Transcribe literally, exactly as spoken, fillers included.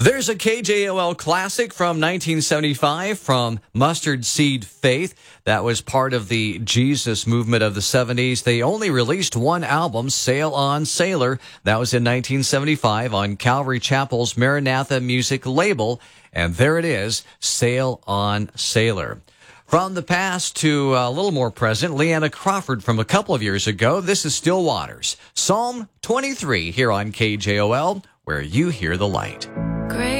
There's a K J O L classic from nineteen seventy-five from Mustard Seed Faith. That was part of the Jesus movement of the seventies. They only released one album, Sail On Sailor. That was in nineteen seventy-five on Calvary Chapel's Maranatha Music label. And there it is, Sail On Sailor. From the past to a little more present, Leanna Crawford from a couple of years ago. This is Still Waters. Psalm twenty-three here on K J O L, where you hear the light.